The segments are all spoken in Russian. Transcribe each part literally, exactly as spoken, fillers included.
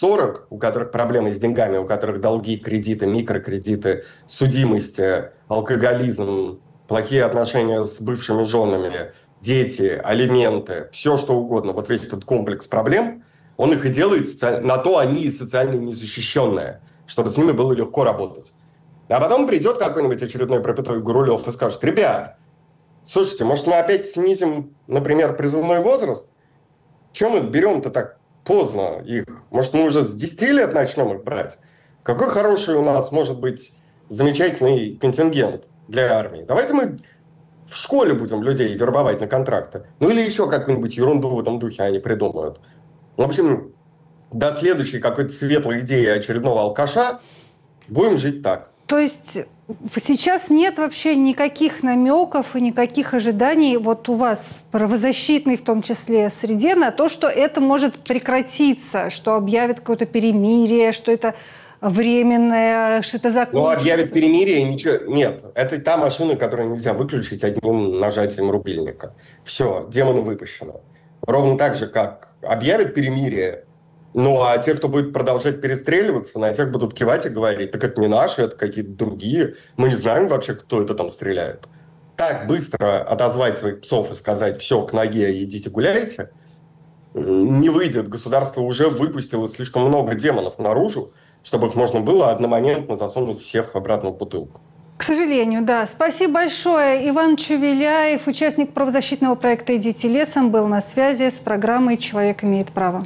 сорок, у которых проблемы с деньгами, у которых долги, кредиты, микрокредиты, судимости, алкоголизм, плохие отношения с бывшими женами, дети, алименты, все что угодно, вот весь этот комплекс проблем, он их и делает, на то они и социально незащищенные, чтобы с ними было легко работать. А потом придет какой-нибудь очередной пропятой Гурулев и скажет: ребят, слушайте, может мы опять снизим, например, призывной возраст? Чем мы берем-то так поздно их? Может мы уже с десяти лет начнем их брать? Какой хороший у нас может быть замечательный контингент для армии? Давайте мы в школе будем людей вербовать на контракты. Ну или еще какую-нибудь ерунду в этом духе они придумают. В общем, до следующей какой-то светлой идеи очередного алкаша будем жить так. То есть сейчас нет вообще никаких намеков и никаких ожиданий вот у вас в правозащитной, в том числе, среде на то, что это может прекратиться, что объявят какое-то перемирие, что это временное, что это закончится? Ну, объявят перемирие, ничего. Нет, это та машина, которую нельзя выключить одним нажатием рубильника. Все, демоны выпущены. Ровно так же, как объявят перемирие, ну, а те, кто будет продолжать перестреливаться, на тех будут кивать и говорить: так это не наши, это какие-то другие. Мы не знаем вообще, кто это там стреляет. Так быстро отозвать своих псов и сказать: все, к ноге, идите гуляйте, не выйдет. Государство уже выпустило слишком много демонов наружу, чтобы их можно было одномоментно засунуть всех обратно в бутылку. К сожалению, да. Спасибо большое. Иван Чувеляев, участник правозащитного проекта «Идите лесом», был на связи с программой «Человек имеет право».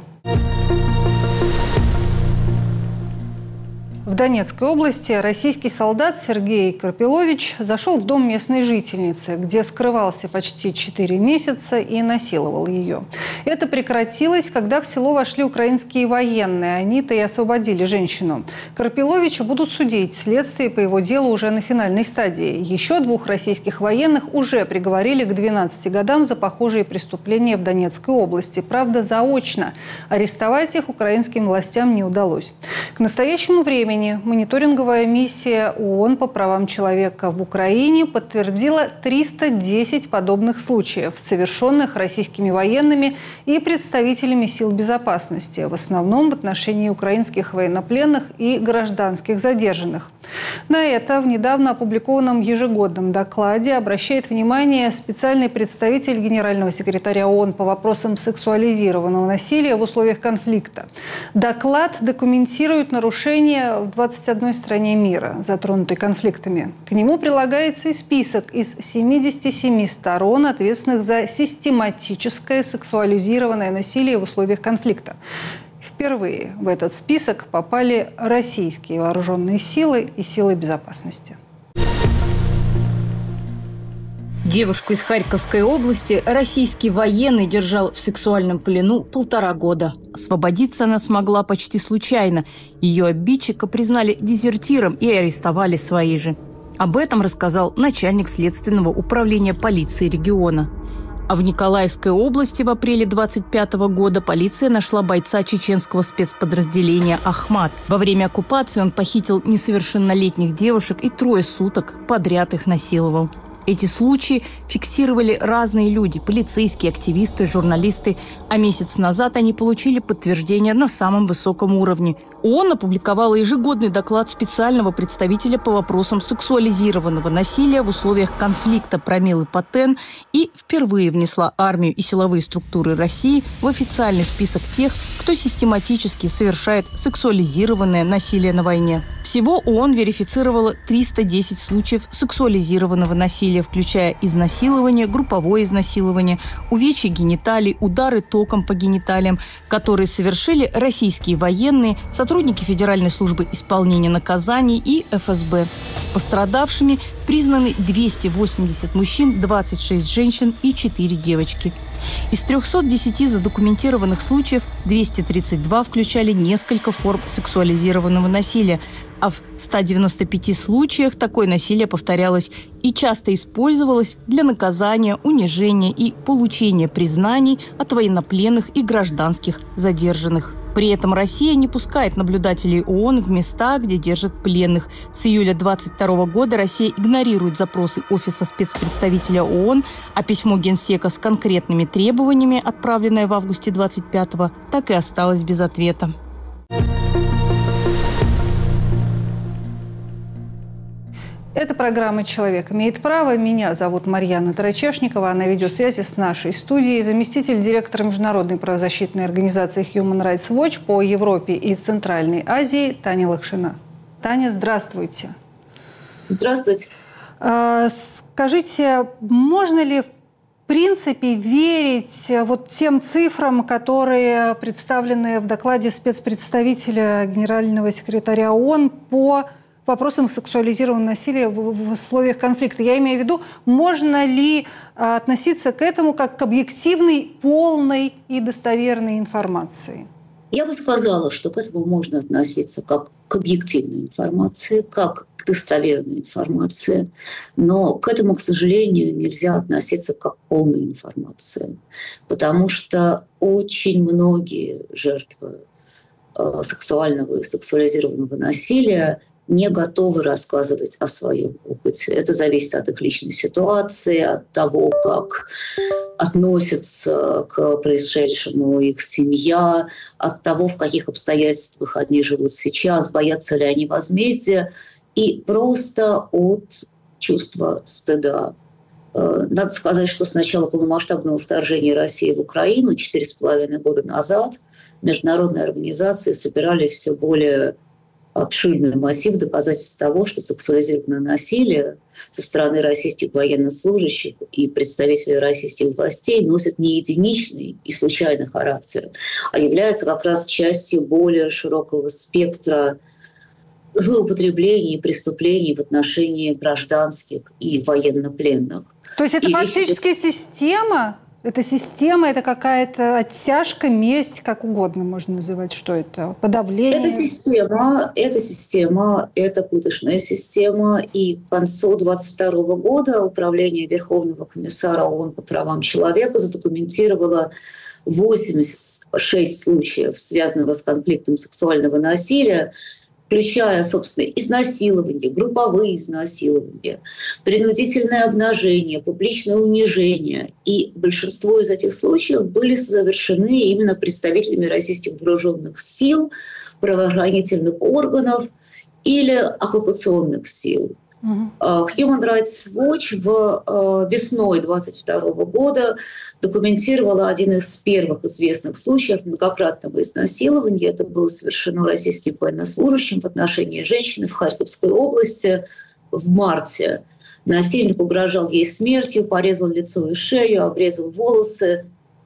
В Донецкой области российский солдат Сергей Карпилович зашел в дом местной жительницы, где скрывался почти четыре месяца и насиловал ее. Это прекратилось, когда в село вошли украинские военные. Они-то и освободили женщину. Карпиловича будут судить. Следствие по его делу уже на финальной стадии. Еще двух российских военных уже приговорили к двенадцати годам за похожие преступления в Донецкой области. Правда, заочно. Арестовать их украинским властям не удалось. К настоящему времени мониторинговая миссия ООН по правам человека в Украине подтвердила триста десять подобных случаев, совершенных российскими военными и представителями сил безопасности, в основном в отношении украинских военнопленных и гражданских задержанных. На это в недавно опубликованном ежегодном докладе обращает внимание специальный представитель генерального секретаря ООН по вопросам сексуализированного насилия в условиях конфликта. Доклад документирует нарушения в двадцати одной стране мира, затронутой конфликтами. К нему прилагается и список из семидесяти семи сторон, ответственных за систематическое сексуализированное насилие в условиях конфликта. Впервые в этот список попали российские вооруженные силы и силы безопасности. Девушку из Харьковской области российский военный держал в сексуальном плену полтора года. Освободиться она смогла почти случайно. Ее обидчика признали дезертиром и арестовали свои же. Об этом рассказал начальник следственного управления полиции региона. А в Николаевской области в апреле двадцать пятого года полиция нашла бойца чеченского спецподразделения «Ахмат». Во время оккупации он похитил несовершеннолетних девушек и трое суток подряд их насиловал. Эти случаи фиксировали разные люди – полицейские, активисты, журналисты. А месяц назад они получили подтверждение на самом высоком уровне. ООН опубликовала ежегодный доклад специального представителя по вопросам сексуализированного насилия в условиях конфликта Промиллы Патен и впервые внесла армию и силовые структуры России в официальный список тех, кто систематически совершает сексуализированное насилие на войне. Всего ООН верифицировала триста десять случаев сексуализированного насилия, включая изнасилование, групповое изнасилование, увечья гениталий, удары током по гениталиям, которые совершили российские военные, сотрудники Федеральной службы исполнения наказаний и эф эс бэ. Пострадавшими признаны двести восемьдесят мужчин, двадцать шесть женщин и четыре девочки. Из трёхсот десяти задокументированных случаев двести тридцать два включали несколько форм сексуализированного насилия, а в ста девяноста пяти случаях такое насилие повторялось и часто использовалось для наказания, унижения и получения признаний от военнопленных и гражданских задержанных. При этом Россия не пускает наблюдателей ООН в места, где держат пленных. С июля двадцать второго года Россия игнорирует запросы Офиса спецпредставителя ООН, а письмо Генсека с конкретными требованиями, отправленное в августе двадцать пятого, так и осталось без ответа. Это программа «Человек имеет право». Меня зовут Марьяна Тарачешникова, а на видеосвязи с нашей студией заместитель директора международной правозащитной организации Human Rights Watch по Европе и Центральной Азии Таня Лакшина. Таня, здравствуйте. Здравствуйте. Скажите, можно ли в принципе верить вот тем цифрам, которые представлены в докладе спецпредставителя генерального секретаря ООН по вопросам сексуализированного насилия в, в условиях конфликта? Я имею в виду, можно ли а, относиться к этому как к объективной, полной и достоверной информации? Я бы сказала, что к этому можно относиться как к объективной информации, как к достоверной информации, но к этому, к сожалению, нельзя относиться как к полной информации, потому что очень многие жертвы э, сексуального и сексуализированного насилия не готовы рассказывать о своем опыте. Это зависит от их личной ситуации, от того, как относятся к происшедшему их семья, от того, в каких обстоятельствах они живут сейчас, боятся ли они возмездия, и просто от чувства стыда. Надо сказать, что с начала полномасштабного вторжения России в Украину четыре с половиной года назад международные организации собирали все более обширный массив доказательств того, что сексуализированное насилие со стороны российских военнослужащих и представителей российских властей носит не единичный и случайный характер, а является как раз частью более широкого спектра злоупотреблений и преступлений в отношении гражданских и военнопленных. То есть это и фактически речь... система? Это система, это какая-то оттяжка, месть, как угодно можно называть. Что это? Подавление? Это система, это система, это пыточная система. И к концу двадцать второго года Управление Верховного комиссара ООН по правам человека задокументировало восемьдесят шесть случаев, связанных с конфликтом сексуального насилия, включая, собственно, изнасилование, групповые изнасилования, принудительное обнажение, публичное унижение. И большинство из этих случаев были совершены именно представителями российских вооруженных сил, правоохранительных органов или оккупационных сил. Uh-huh. Human Rights Watch в весной двадцать второго года документировала один из первых известных случаев многократного изнасилования. Это было совершено российским военнослужащим в отношении женщины в Харьковской области в марте. Насильник угрожал ей смертью, порезал лицо и шею, обрезал волосы.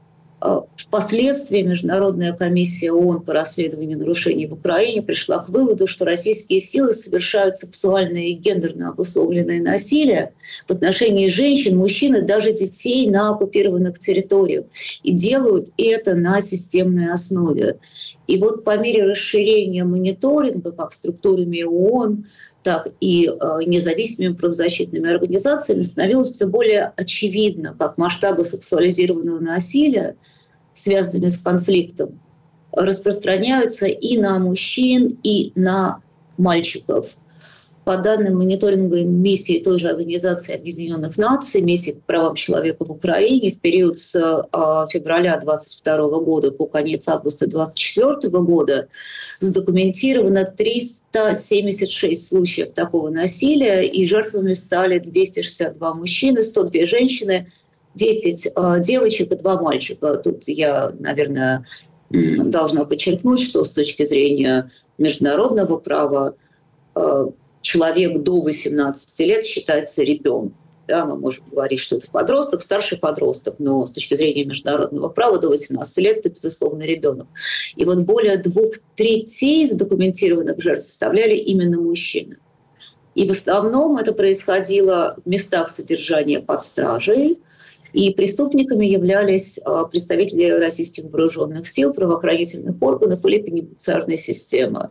Впоследствии Международная комиссия ООН по расследованию нарушений в Украине пришла к выводу, что российские силы совершают сексуальное и гендерно обусловленное насилие в отношении женщин, мужчин и даже детей на оккупированных территориях. И делают это на системной основе. И вот по мере расширения мониторинга как структурами ООН, так и э, независимыми правозащитными организациями становилось все более очевидно, как масштабы сексуализированного насилия, связанными с конфликтом, распространяются и на мужчин, и на мальчиков. По данным мониторинговой миссии той же Организации Объединенных Наций, миссии по правам человека в Украине, в период с э, февраля двадцать второго года по конец августа двадцать четвёртого года задокументировано триста семьдесят шесть случаев такого насилия, и жертвами стали двести шестьдесят два мужчины, сто две женщины, десять э, девочек и два мальчика. Тут я, наверное, должна подчеркнуть, что с точки зрения международного права э, человек до восемнадцати лет считается ребенком. Да, мы можем говорить, что это подросток, старший подросток, но с точки зрения международного права до восемнадцати лет это, безусловно, ребенок. И вот более двух третей задокументированных жертв составляли именно мужчины. И в основном это происходило в местах содержания под стражей, и преступниками являлись представители российских вооруженных сил, правоохранительных органов или пенитенциарной системы.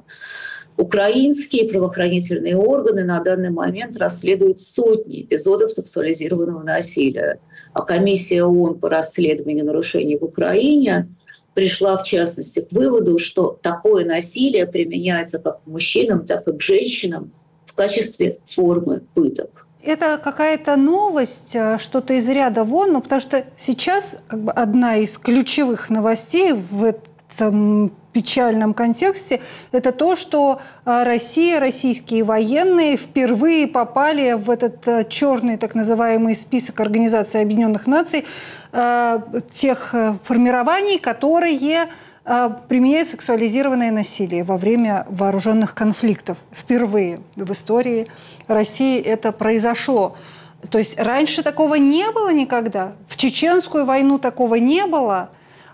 Украинские правоохранительные органы на данный момент расследуют сотни эпизодов сексуализированного насилия. А комиссия ООН по расследованию нарушений в Украине пришла, в частности, к выводу, что такое насилие применяется как к мужчинам, так и к женщинам в качестве формы пыток. Это какая-то новость, что-то из ряда вон, ну, потому что сейчас как бы одна из ключевых новостей в этом печальном контексте, это то, что Россия, российские военные впервые попали в этот черный так называемый список Организации Объединенных Наций тех формирований, которые применяют сексуализированное насилие во время вооруженных конфликтов. Впервые в истории России это произошло. То есть раньше такого не было никогда. В Чеченскую войну такого не было.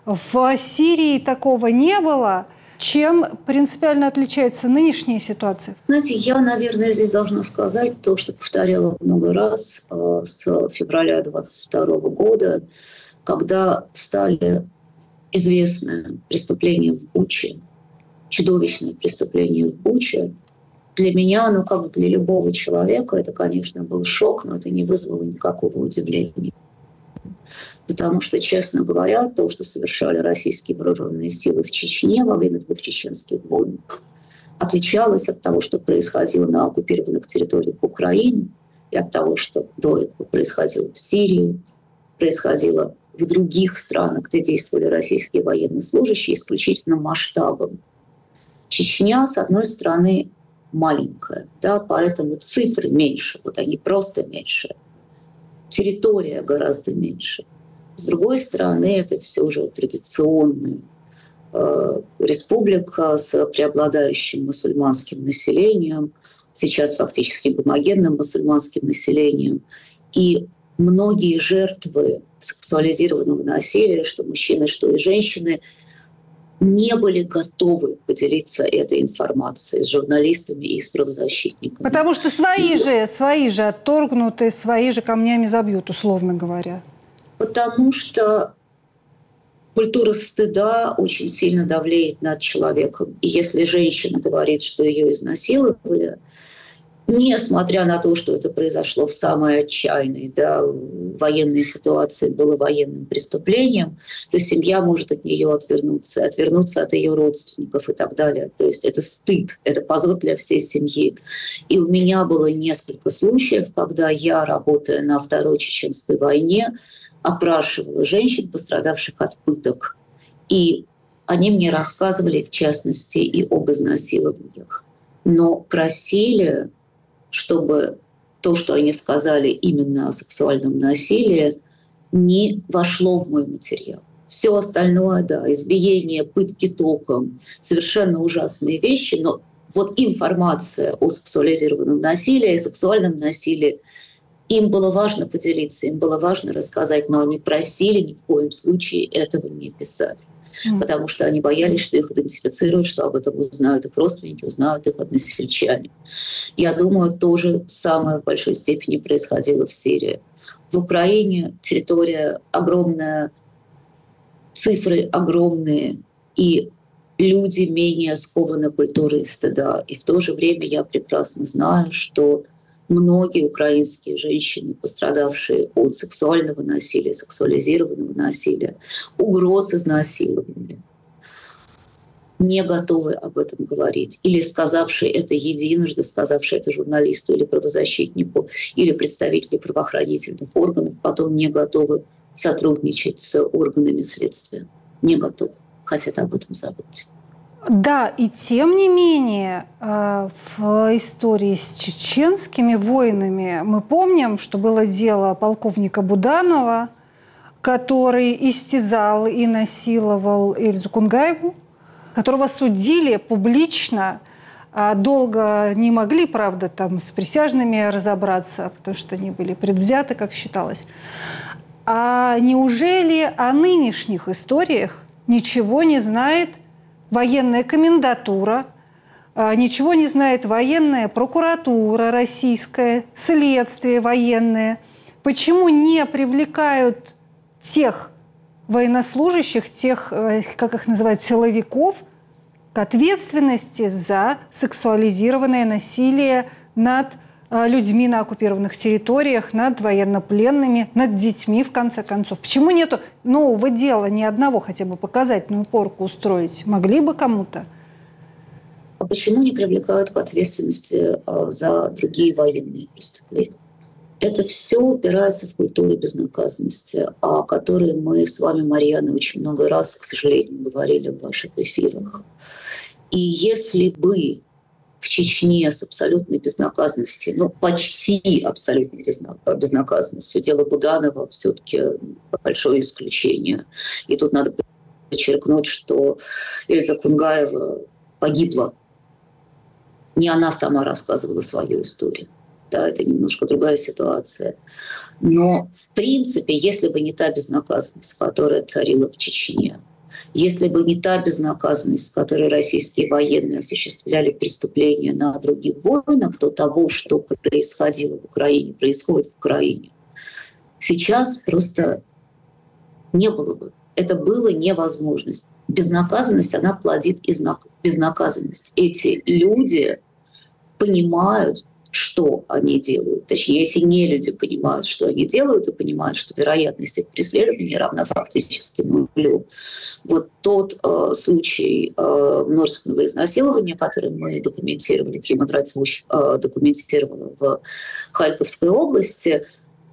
В Сирии такого не было. Чем принципиально отличается нынешняя ситуация? Знаете, я, наверное, здесь должна сказать то, что повторяла много раз э, с февраля двадцать второго года, когда стали известны преступления в Буче, чудовищные преступления в Буче. Для меня, ну как для любого человека, это, конечно, был шок, но это не вызвало никакого удивления. Потому что, честно говоря, то, что совершали российские вооруженные силы в Чечне во время двух чеченских войн, отличалось от того, что происходило на оккупированных территориях Украины, и от того, что до этого происходило в Сирии, происходило в других странах, где действовали российские военнослужащие, исключительно масштабом. Чечня, с одной стороны, маленькая, да, поэтому цифры меньше, вот они просто меньше. Территория гораздо меньше. С другой стороны, это все же традиционная э, республика с преобладающим мусульманским населением, сейчас фактически гомогенным мусульманским населением. И многие жертвы сексуализированного насилия, что мужчины, что и женщины, не были готовы поделиться этой информацией с журналистами и с правозащитниками. Потому что свои и... же, свои же отторгнуты, свои же камнями забьют, условно говоря. Потому что культура стыда очень сильно давлеет над человеком. И если женщина говорит, что ее изнасиловали, несмотря на то, что это произошло в самой отчаянной, да, военной ситуации, было военным преступлением, то семья может от нее отвернуться, отвернуться от ее родственников и так далее. То есть это стыд, это позор для всей семьи. И у меня было несколько случаев, когда я, работая на Второй Чеченской войне, опрашивала женщин, пострадавших от пыток. И они мне рассказывали, в частности, и об изнасилованиях. Но просили, чтобы то, что они сказали именно о сексуальном насилии, не вошло в мой материал. Все остальное, да, избиение, пытки током, совершенно ужасные вещи, но вот информация о сексуализированном насилии, о сексуальном насилии, им было важно поделиться, им было важно рассказать, но они просили ни в коем случае этого не писать. Mm. Потому что они боялись, что их идентифицируют, что об этом узнают их родственники, узнают их односельчане. Я думаю, тоже самое в большой степени происходило в Сирии. В Украине территория огромная, цифры огромные, и люди менее скованы культурой стыда. И в то же время я прекрасно знаю, что многие украинские женщины, пострадавшие от сексуального насилия, сексуализированного насилия, угроз изнасилования, не готовы об этом говорить. Или сказавшие это единожды, сказавшие это журналисту или правозащитнику, или представителю правоохранительных органов, потом не готовы сотрудничать с органами следствия. Не готовы. Хотят об этом забыть. Да, и тем не менее, в истории с чеченскими войнами мы помним, что было дело полковника Буданова, который истязал и насиловал Эльзу Кунгаеву, которого судили публично. Долго не могли, правда, там с присяжными разобраться, потому что они были предвзяты, как считалось. А неужели о нынешних историях ничего не знает военная комендатура, ничего не знает военная прокуратура российская, следствие военное? Почему не привлекают тех военнослужащих, тех, как их называют, силовиков, к ответственности за сексуализированное насилие над людьми на оккупированных территориях, над военнопленными, над детьми, в конце концов? Почему нету нового дела, ни одного хотя бы показательную порку устроить? Могли бы кому-то? А почему не привлекают к ответственности за другие военные преступления? Это все упирается в культуру безнаказанности, о которой мы с вами, Марьяна, очень много раз, к сожалению, говорили в ваших эфирах. И если бы в Чечне с абсолютной безнаказанностью, ну, почти абсолютной безнаказанностью, дело Буданова все-таки большое исключение. И тут надо подчеркнуть, что Эльза Кунгаева погибла. Не она сама рассказывала свою историю. Да, это немножко другая ситуация. Но, в принципе, если бы не та безнаказанность, которая царила в Чечне, если бы не та безнаказанность, с которой российские военные осуществляли преступления на других войнах, то того, что происходило в Украине, происходит в Украине, сейчас просто не было бы. Это было невозможно. Безнаказанность, она плодит безнаказанность. Эти люди понимают, что они делают. Точнее, эти нелюди понимают, что они делают, и понимают, что вероятность их преследования равна фактически нулю. Вот тот э, случай э, множественного изнасилования, который мы документировали, Human Rights Watch э, документировала в Харьковской области,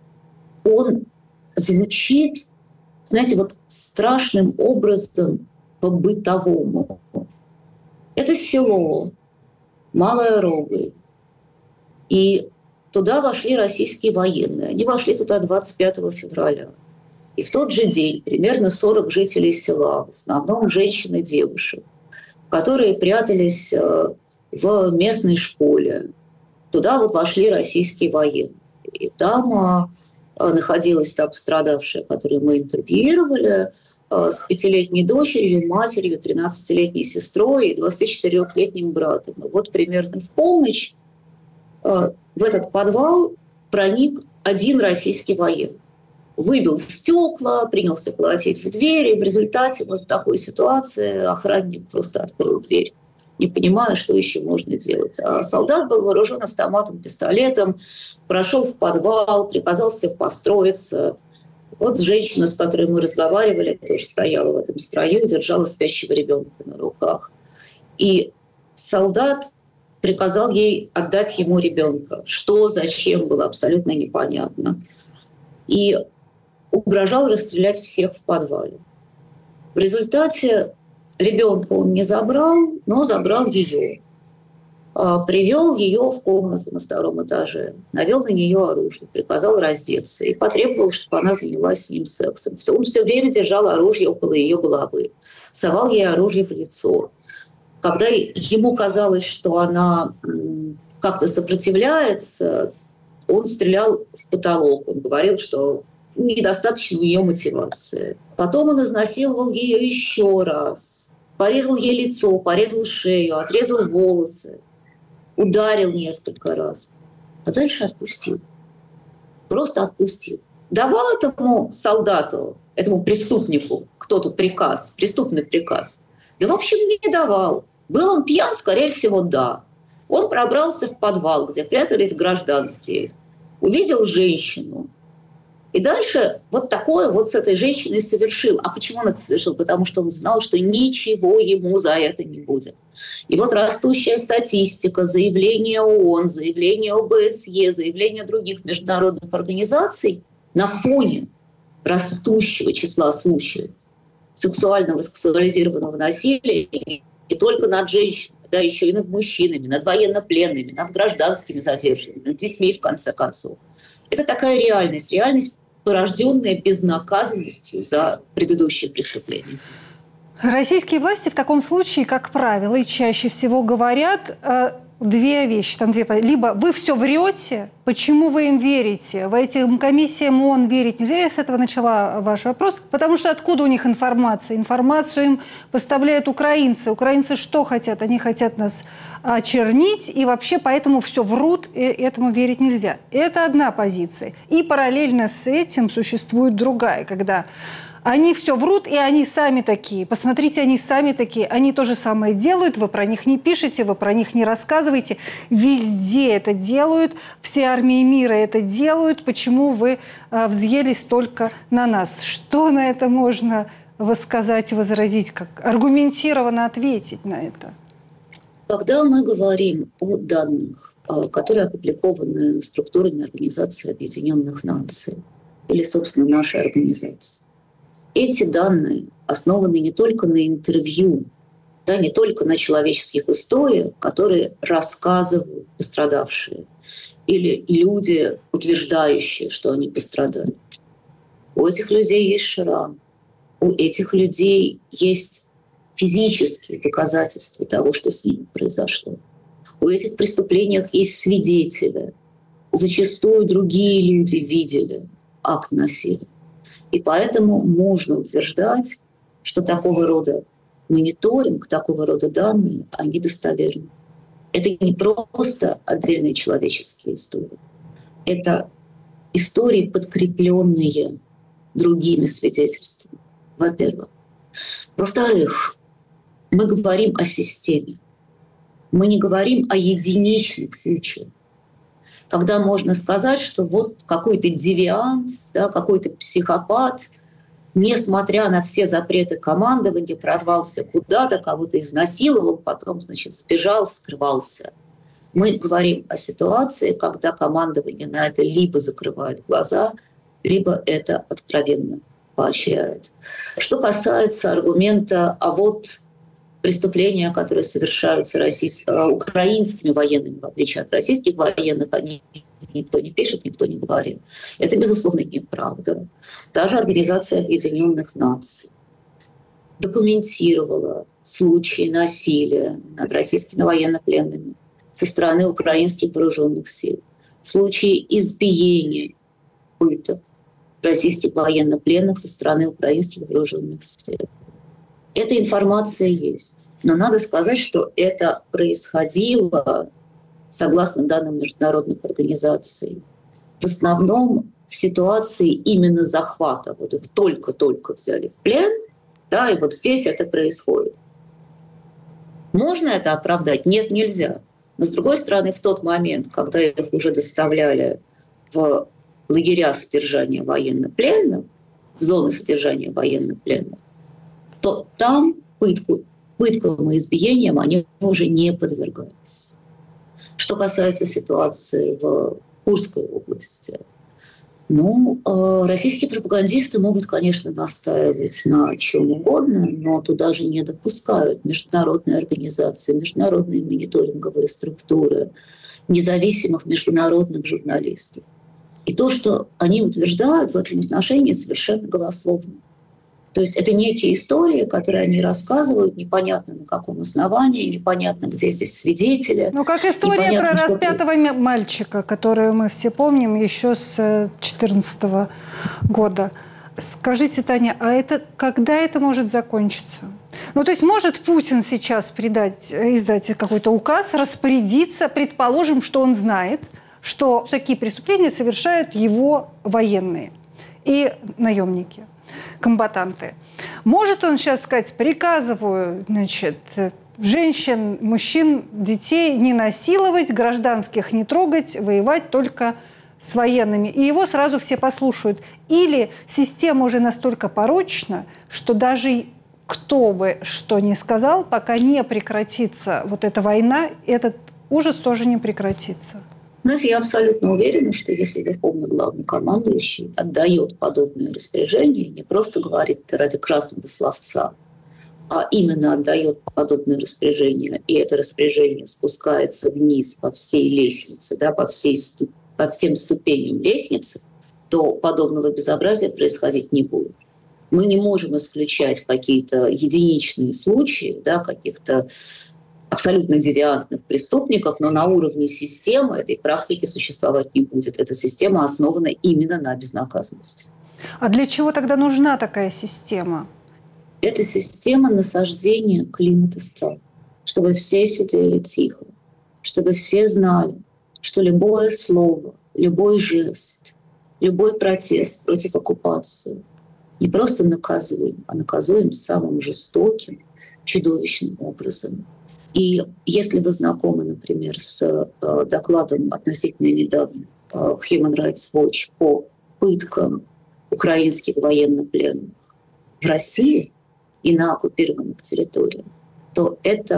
он звучит, знаете, вот страшным образом по-бытовому. Это село Малая Рогой. И туда вошли российские военные. Они вошли туда двадцать пятого февраля. И в тот же день примерно сорок жителей села, в основном женщин и девушек, которые прятались в местной школе, туда вот вошли российские военные. И там находилась та пострадавшая, которую мы интервьюировали, с пятилетней дочерью, матерью, тринадцатилетней сестрой и двадцатичетырёхлетним братом. И вот примерно в полночь в этот подвал проник один российский военный. Выбил стекла, принялся колотить в двери. В результате вот в такой ситуации охранник просто открыл дверь, не понимая, что еще можно делать. А солдат был вооружен автоматом, пистолетом, прошел в подвал, приказал всем построиться. Вот женщина, с которой мы разговаривали, тоже стояла в этом строю, держала спящего ребенка на руках. И солдат приказал ей отдать ему ребенка. Что, зачем, было абсолютно непонятно. И угрожал расстрелять всех в подвале. В результате ребенка он не забрал, но забрал ее. Привел ее в комнату на втором этаже, навел на нее оружие, приказал раздеться и потребовал, чтобы она занялась с ним сексом. Он все время держал оружие около ее головы, совал ей оружие в лицо. Когда ему казалось, что она как-то сопротивляется, он стрелял в потолок. Он говорил, что недостаточно у нее мотивации. Потом он изнасиловал ее еще раз. Порезал ей лицо, порезал шею, отрезал волосы. Ударил несколько раз. А дальше отпустил. Просто отпустил. Давал этому солдату, этому преступнику кто-то приказ, преступный приказ? Да, в общем, не давал. Был он пьян? Скорее всего, да. Он пробрался в подвал, где прятались гражданские. Увидел женщину. И дальше вот такое вот с этой женщиной совершил. А почему он это совершил? Потому что он знал, что ничего ему за это не будет. И вот растущая статистика, заявления ООН, заявления ОБСЕ, заявления других международных организаций на фоне растущего числа случаев сексуального, сексуализированного насилия не только над женщинами, да, еще и над мужчинами, над военнопленными, над гражданскими задержанными, над детьми, в конце концов. Это такая реальность, реальность, порожденная безнаказанностью за предыдущие преступления. Российские власти в таком случае, как правило, и чаще всего говорят э, две вещи. Там две. Либо вы все врете, почему вы им верите? В этим комиссиям ООН верить нельзя. Я с этого начала ваш вопрос. Потому что откуда у них информация? Информацию им поставляют украинцы. Украинцы что хотят? Они хотят нас очернить, и вообще поэтому все врут, и этому верить нельзя. Это одна позиция. И параллельно с этим существует другая, когда они все врут, и они сами такие. Посмотрите, они сами такие. Они то же самое делают, вы про них не пишете, вы про них не рассказываете. Везде это делают, все армии мира это делают. Почему вы э, взъелись только на нас? Что на это можно высказать, возразить, как аргументированно ответить на это? Когда мы говорим о данных, которые опубликованы структурами Организации Объединенных Наций или, собственно, нашей организации, эти данные основаны не только на интервью, да, не только на человеческих историях, которые рассказывают пострадавшие, или люди, утверждающие, что они пострадали. У этих людей есть шрам, у этих людей есть физические доказательства того, что с ними произошло. У этих преступлений есть свидетели. Зачастую другие люди видели акт насилия. И поэтому можно утверждать, что такого рода мониторинг, такого рода данные, они достоверны. Это не просто отдельные человеческие истории. Это истории, подкрепленные другими свидетельствами, во-первых. Во-вторых, мы говорим о системе. Мы не говорим о единичных случаях, когда можно сказать, что вот какой-то девиант, да, какой-то психопат, несмотря на все запреты командования, прорвался куда-то, кого-то изнасиловал, потом, значит, сбежал, скрывался. Мы говорим о ситуации, когда командование на это либо закрывает глаза, либо это откровенно поощряет. Что касается аргумента, а вот преступления, которые совершаются российс... украинскими военными, в отличие от российских военных, они никто не пишет, никто не говорит. Это, безусловно, неправда. Даже Организация Объединенных Наций документировала случаи насилия над российскими военнопленными со стороны украинских вооруженных сил, случаи избиения, пыток российских военнопленных со стороны украинских вооруженных сил. Эта информация есть. Но надо сказать, что это происходило, согласно данным международных организаций, в основном в ситуации именно захвата. Вот их только-только взяли в плен, да, и вот здесь это происходит. Можно это оправдать? Нет, нельзя. Но, с другой стороны, в тот момент, когда их уже доставляли в лагеря содержания военнопленных, в зоны содержания военнопленных, то там пытку, пыткам и избиениям они уже не подвергались. Что касается ситуации в Курской области, ну, э, российские пропагандисты могут, конечно, настаивать на чем угодно, но туда же не допускают международные организации, международные мониторинговые структуры, независимых международных журналистов. И то, что они утверждают в этом отношении, совершенно голословно. То есть это некие истории, которые они рассказывают, непонятно на каком основании, непонятно, где здесь свидетели. Ну, как история про распятого что... мальчика, которую мы все помним еще с две тысячи четырнадцатого года. Скажите, Таня, а это когда это может закончиться? Ну, то есть может Путин сейчас придать, издать какой-то указ, распорядиться, предположим, что он знает, что такие преступления совершают его военные и наемники, комбатанты. Может он сейчас сказать, приказываю, значит, женщин, мужчин, детей не насиловать, гражданских не трогать, воевать только с военными. И его сразу все послушают. Или система уже настолько порочна, что даже кто бы что ни сказал, пока не прекратится вот эта война, этот ужас тоже не прекратится. Знаете, я абсолютно уверена, что если верховный главнокомандующий отдает подобное распоряжение, не просто говорит это ради красного словца, а именно отдает подобное распоряжение, и это распоряжение спускается вниз по всей лестнице, да, по, всей, по всем ступеням лестницы, то подобного безобразия происходить не будет. Мы не можем исключать какие-то единичные случаи, да, каких-то абсолютно девиантных преступников, но на уровне системы этой практики существовать не будет. Эта система основана именно на безнаказанности. А для чего тогда нужна такая система? Это система насаждения климата страха. Чтобы все сидели тихо, чтобы все знали, что любое слово, любой жест, любой протест против оккупации не просто наказуем, а наказуем самым жестоким, чудовищным образом. И если вы знакомы, например, с э, докладом относительно недавно э, Human Rights Watch по пыткам украинских военнопленных в России и на оккупированных территориях, то это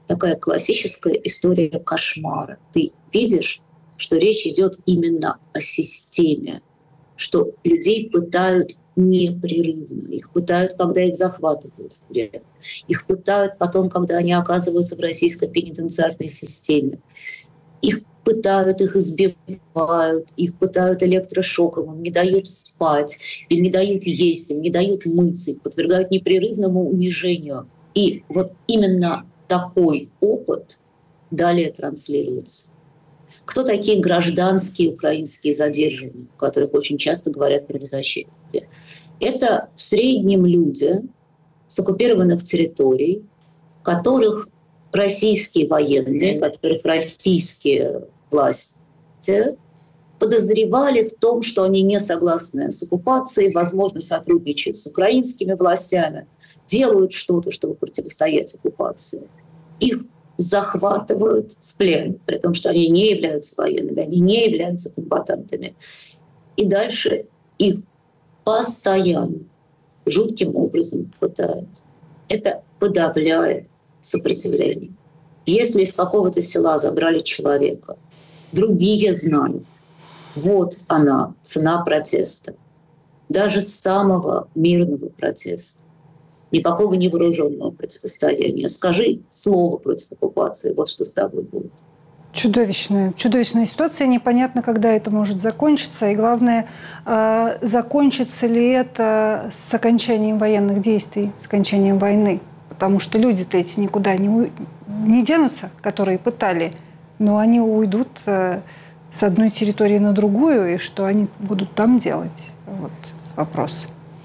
такая классическая история кошмара. Ты видишь, что речь идет именно о системе, что людей пытают непрерывно. Их пытают, когда их захватывают в плен. Их пытают потом, когда они оказываются в российской пенитенциарной системе. Их пытают, их избивают, их пытают электрошоком, им не дают спать, им не дают есть, им не дают мыться, их подвергают непрерывному унижению. И вот именно такой опыт далее транслируется. Кто такие гражданские украинские задержанные, о которых очень часто говорят правозащитники? Это в среднем люди с оккупированных территорий, которых российские военные, которых российские власти подозревали в том, что они не согласны с оккупацией, возможно, сотрудничают с украинскими властями, делают что-то, чтобы противостоять оккупации. Их захватывают в плен, при том, что они не являются военными, они не являются комбатантами. И дальше их постоянно, жутким образом пытают. Это подавляет сопротивление. Если из какого-то села забрали человека, другие знают, вот она, цена протеста. Даже самого мирного протеста. Никакого невооруженного противостояния. Скажи слово против оккупации, вот что с тобой будет. Чудовищная, чудовищная ситуация. Непонятно, когда это может закончиться. И главное, э, закончится ли это с окончанием военных действий, с окончанием войны. Потому что люди-то эти никуда не, у... не денутся, которые пытали, но они уйдут э, с одной территории на другую, и что они будут там делать? Вот вопрос.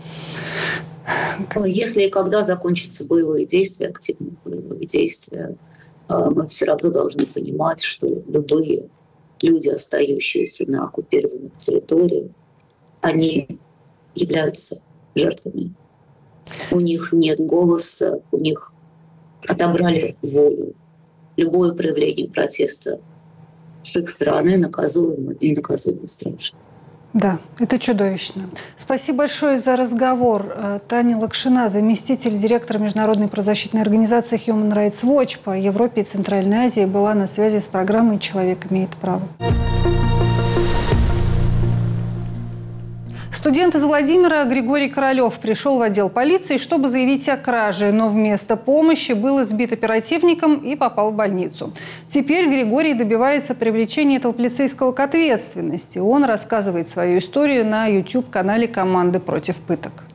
Если и когда закончатся боевые действия, активные боевые действия, мы все равно должны понимать, что любые люди, остающиеся на оккупированных территориях, они являются жертвами. У них нет голоса, у них отобрали волю. Любое проявление протеста с их стороны наказуемо и наказуемо страшно. Да, это чудовищно. Спасибо большое за разговор. Таня Лакшина, заместитель директора международной правозащитной организации Human Rights Watch по Европе и Центральной Азии, была на связи с программой «Человек имеет право». Студент из Владимира Григорий Королев пришел в отдел полиции, чтобы заявить о краже, но вместо помощи был избит оперативником и попал в больницу. Теперь Григорий добивается привлечения этого полицейского к ответственности. Он рассказывает свою историю на YouTube-канале «Команды против пыток».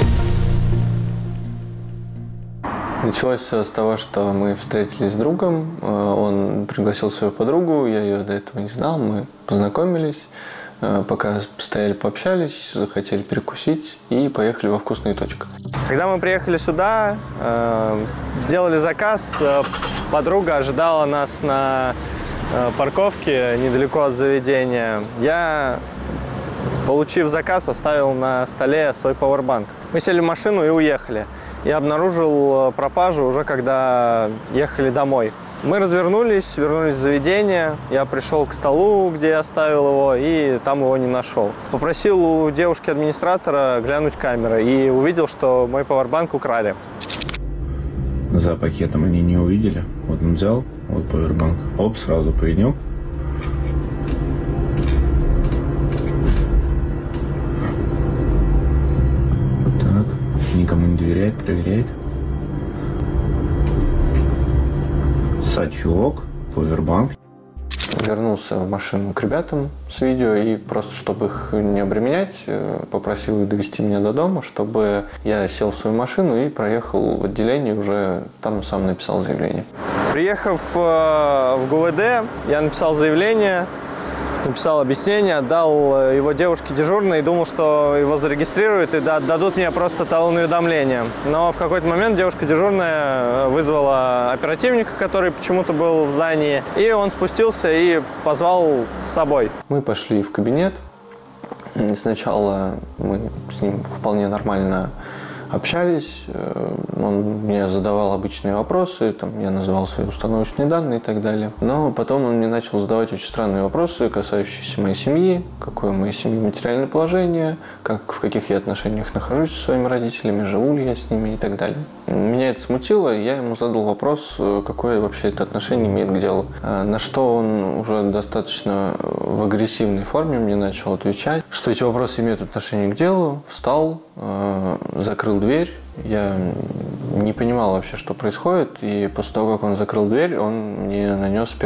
Началось все с того, что мы встретились с другом. Он пригласил свою подругу, я ее до этого не знал, мы познакомились. Пока постояли, пообщались, захотели перекусить и поехали во вкусную точку. Когда мы приехали сюда, э, сделали заказ, э, подруга ожидала нас на э, парковке недалеко от заведения. Я, получив заказ, оставил на столе свой пауэрбанк. Мы сели в машину и уехали. Я обнаружил пропажу уже когда ехали домой. Мы развернулись, вернулись в заведение. Я пришел к столу, где я оставил его, и там его не нашел. Попросил у девушки-администратора глянуть камеры и увидел, что мой пауэрбанк украли. За пакетом они не увидели. Вот он взял, вот пауэрбанк. Оп, сразу принял. Так, никому не доверяет, проверяет. Сачок, пауэрбанк. Вернулся в машину к ребятам с видео и просто, чтобы их не обременять, попросил их довести меня до дома, чтобы я сел в свою машину и проехал в отделение, уже там сам написал заявление. Приехав в ГУВД, я написал заявление, написал объяснение, отдал его девушке дежурной и думал, что его зарегистрируют и дадут мне просто талон уведомления. Но в какой-то момент девушка дежурная вызвала оперативника, который почему-то был в здании, и он спустился и позвал с собой. Мы пошли в кабинет. Сначала мы с ним вполне нормально общались, он мне задавал обычные вопросы, там, я называл свои установочные данные и так далее. Но потом он мне начал задавать очень странные вопросы, касающиеся моей семьи, какое у моей семьи материальное положение, как, в каких я отношениях нахожусь со своими родителями, живу ли я с ними и так далее. Меня это смутило, и я ему задал вопрос, какое вообще это отношение имеет к делу. На что он уже достаточно в агрессивной форме мне начал отвечать, что эти вопросы имеют отношение к делу, встал, закрыл дверь. Я не понимал вообще, что происходит, и после того, как он закрыл дверь, он мне нанес первый